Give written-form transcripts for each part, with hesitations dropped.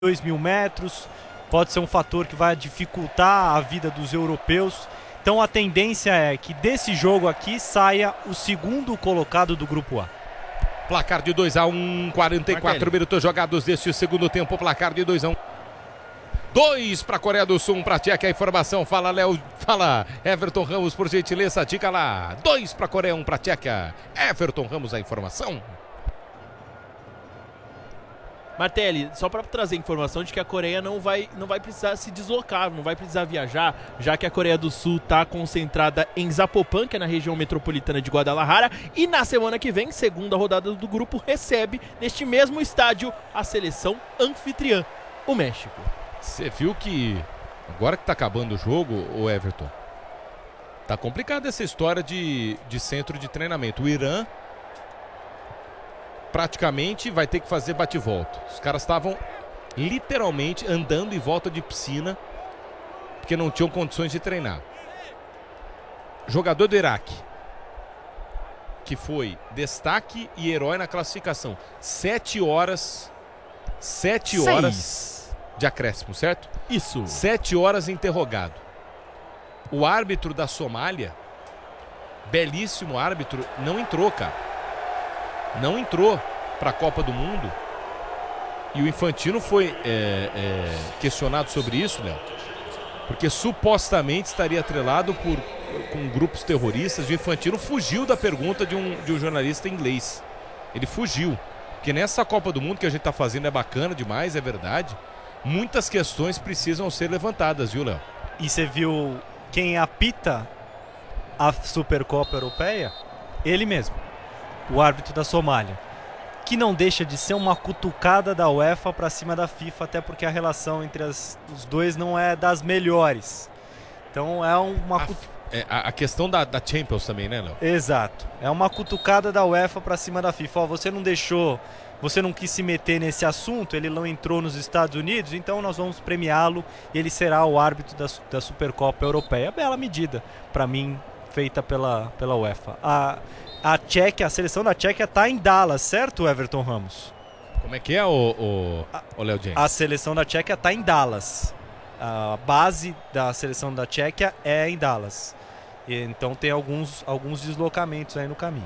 2.000 metros, pode ser um fator que vai dificultar a vida dos europeus. Então a tendência é que desse jogo aqui saia o segundo colocado do Grupo A. Placar de 2-1, 44 minutos jogados deste segundo tempo, placar de 2-1. 2 para a Coreia do Sul, 1 para a Tchequia. A informação, fala Léo, fala Everton Ramos, por gentileza, diga lá. 2 para a Coreia, 1 para a Tchequia. Everton Ramos, a informação. Martelli, só para trazer informação de que a Coreia não vai precisar se deslocar, não vai precisar viajar, já que a Coreia do Sul está concentrada em Zapopan, que é na região metropolitana de Guadalajara, e na semana que vem, segunda rodada do grupo, recebe neste mesmo estádio a seleção anfitriã, o México. Você viu que agora que tá acabando o jogo, o Everton, tá complicada essa história de centro de treinamento. O Irã praticamente vai ter que fazer bate-volta. Os caras estavam literalmente andando em volta de piscina porque não tinham condições de treinar. Jogador do Iraque, que foi destaque e herói na classificação. 7 horas de acréscimo, certo? Isso. 7 horas interrogado. O árbitro da Somália, belíssimo árbitro, não entrou, cara. Não entrou para a Copa do Mundo. E o Infantino foi questionado sobre isso, Léo, porque supostamente estaria atrelado com grupos terroristas. O Infantino fugiu da pergunta de um jornalista inglês. Ele fugiu. Porque nessa Copa do Mundo que a gente está fazendo é bacana demais, é verdade. Muitas questões precisam ser levantadas, viu, Léo? E você viu quem apita a Supercopa Europeia? Ele mesmo, o árbitro da Somália, que não deixa de ser uma cutucada da UEFA para cima da FIFA, até porque a relação entre os dois não é das melhores. Então é uma a questão da Champions também, né, Léo? Exato. É uma cutucada da UEFA para cima da FIFA. Ó, você não quis se meter nesse assunto, ele não entrou nos Estados Unidos, então nós vamos premiá-lo e ele será o árbitro da Supercopa Europeia. Bela medida, para mim, feita pela UEFA. A seleção da Tchequia está em Dallas, certo, Everton Ramos? Como é que é, o Léo James? A seleção da Tchequia está em Dallas. A base da seleção da Tchequia é em Dallas. Então tem alguns deslocamentos aí no caminho.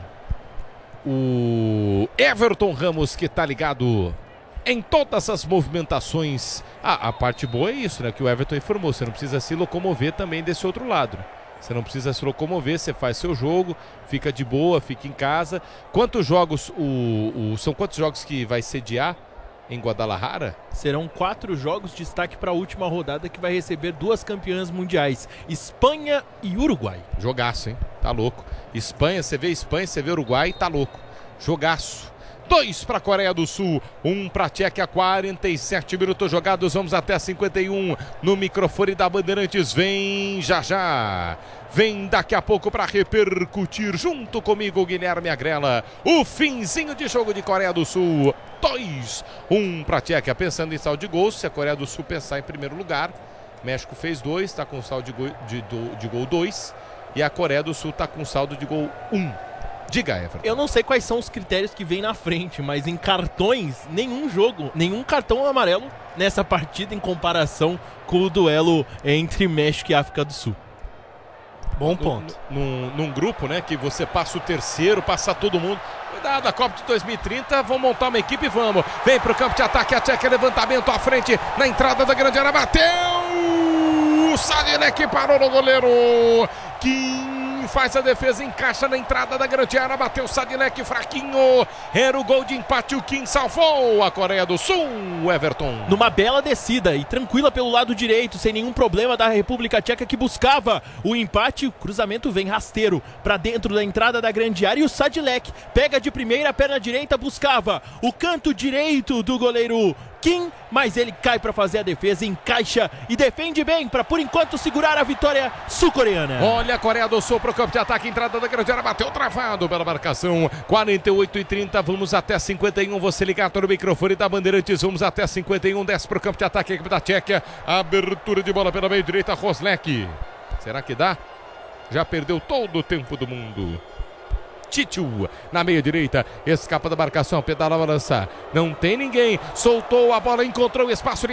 O Everton Ramos, que tá ligado em todas as movimentações. A parte boa é isso, né? Que o Everton informou. Você não precisa se locomover também desse outro lado. Você não precisa se locomover, você faz seu jogo, fica de boa, fica em casa. Quantos jogos são quantos jogos que vai sediar em Guadalajara? Serão 4 jogos, destaque para a última rodada, que vai receber 2 campeãs mundiais, Espanha e Uruguai. Jogaço, hein? Tá louco. Espanha, você vê Uruguai, tá louco. Jogaço. 2 para a Coreia do Sul, 1 para a Tchequia, 47 minutos jogados, vamos até 51 no microfone da Bandeirantes. Vem já. Vem daqui a pouco para repercutir junto comigo, Guilherme Agrela. O finzinho de jogo de Coreia do Sul. 2-1 para a Tchequia. Pensando em saldo de gols, se a Coreia do Sul pensar em primeiro lugar, México fez 2, está com saldo de gol 2. E a Coreia do Sul está com saldo de gol 1. Diga, Everton. Eu não sei quais são os critérios que vem na frente, mas em cartões, nenhum cartão amarelo nessa partida em comparação com o duelo entre México e África do Sul. Bom ponto. Num grupo, né, que você passa o terceiro, passa todo mundo. Cuidado, a Copa de 2030, vamos montar uma equipe, vamos. Vem pro campo de ataque, a Tchequia, levantamento à frente, na entrada da grande área, bateu! O Sadilek parou no goleiro. Faz a defesa, encaixa na entrada da grande área, bateu o Sadilek fraquinho, era o gol de empate, o Kim salvou a Coreia do Sul, Everton. Numa bela descida e tranquila pelo lado direito, sem nenhum problema da República Tcheca, que buscava o empate. O cruzamento vem rasteiro para dentro da entrada da grande área e o Sadilek pega de primeira, perna direita, buscava o canto direito do goleiro Kim, mas ele cai para fazer a defesa, encaixa e defende bem para, por enquanto, segurar a vitória sul-coreana. Olha a Coreia do Sul pro campo de ataque, entrada da grande área, bateu travado pela marcação. 48-30, vamos até 51. Você ligado no microfone da Bandeirantes, vamos até 51. Desce pro campo de ataque, a equipe da Tchequia. Abertura de bola pela meio direita, Roslek. Será que dá? Já perdeu todo o tempo do mundo. Titio na meia direita, escapa da marcação, pedala, balança, não tem ninguém, soltou a bola, encontrou espaço.